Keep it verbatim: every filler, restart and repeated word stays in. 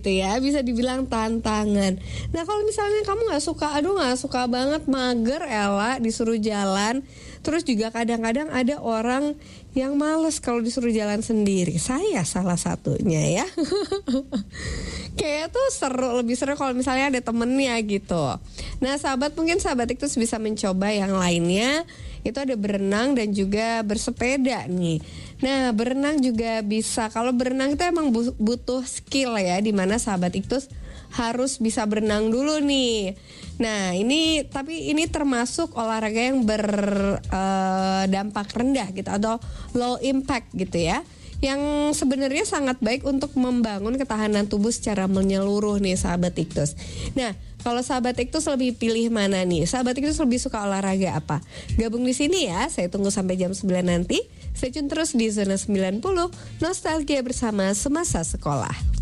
gitu ya, bisa dibilang tantangan. Nah kalau misalnya kamu nggak suka, aduh nggak suka banget, mager Ella disuruh jalan. Terus juga kadang-kadang ada orang yang males kalau disuruh jalan sendiri. Saya salah satunya ya. Kayak tuh seru, lebih seru kalau misalnya ada temennya gitu. Nah sahabat, mungkin sahabat itu bisa mencoba yang lainnya. Itu ada berenang dan juga bersepeda nih. Nah berenang juga bisa. Kalau berenang itu emang butuh skill ya, dimana sahabat Iktus harus bisa berenang dulu nih. Nah ini tapi ini termasuk olahraga yang berdampak uh, rendah gitu, atau low impact gitu ya, yang sebenarnya sangat baik untuk membangun ketahanan tubuh secara menyeluruh nih sahabat Iktus. Nah kalau sahabat Iktus lebih pilih mana nih? Sahabat Iktus lebih suka olahraga apa? Gabung di sini ya, saya tunggu sampai jam sembilan nanti. Stay tune terus di Zona sembilan puluh, Nostalgia bersama Semasa Sekolah.